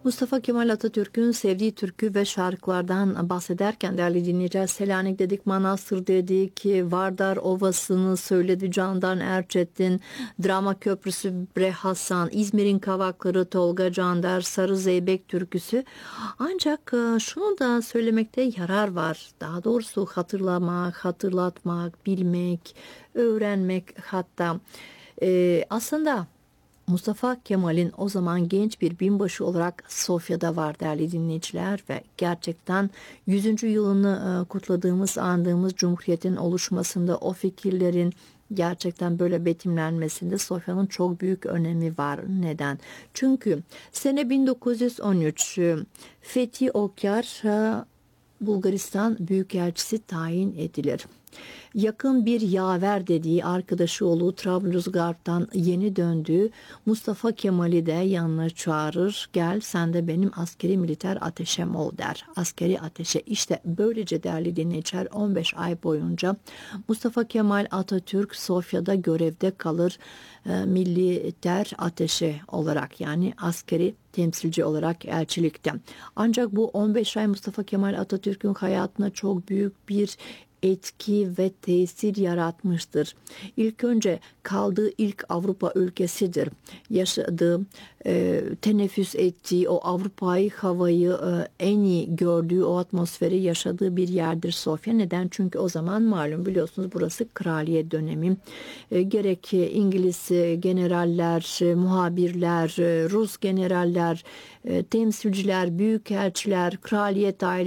Mustafa Kemal Atatürk'ün sevdiği türkü ve şarkılardan bahsederken değerli dinleyiciler, Selanik dedik, Manastır dedik, Vardar Ovası'nı söyledi Candan Erçetin, Drama Köprüsü Bre Hasan, İzmir'in Kavakları Tolga Cander, Sarı Zeybek türküsü. Ancak şunu da söylemekte yarar var. Daha doğrusu hatırlamak, hatırlatmak, bilmek, öğrenmek hatta. Aslında Mustafa Kemal'in o zaman genç bir binbaşı olarak Sofya'da var değerli dinleyiciler ve gerçekten 100. yılını kutladığımız, andığımız Cumhuriyet'in oluşmasında o fikirlerin gerçekten böyle betimlenmesinde Sofya'nın çok büyük önemi var. Neden? Çünkü sene 1913 Fethi Okyar Bulgaristan Büyükelçisi tayin edilir. Yakın bir yaver dediği arkadaşı olduğu Trablusgarp'tan yeni döndüğü Mustafa Kemal'i de yanına çağırır. Gel sen de benim askeri militer ateşem ol der. Askeri ateşe işte böylece değerli dinleyiciler 15 ay boyunca Mustafa Kemal Atatürk Sofya'da görevde kalır. Militer ateşe olarak yani askeri temsilci olarak elçilikte. Ancak bu 15 ay Mustafa Kemal Atatürk'ün hayatına çok büyük bir etki ve tesir yaratmıştır. İlk önce kaldığı ilk Avrupa ülkesidir. Yaşadığı, teneffüs ettiği o Avrupa'yı, havayı en iyi gördüğü o atmosferi yaşadığı bir yerdir Sofya. Neden? Çünkü o zaman malum biliyorsunuz burası kraliyet dönemi. Gerek İngiliz generaller, muhabirler, Rus generaller, temsilciler, büyükelçiler, kraliyet ailesi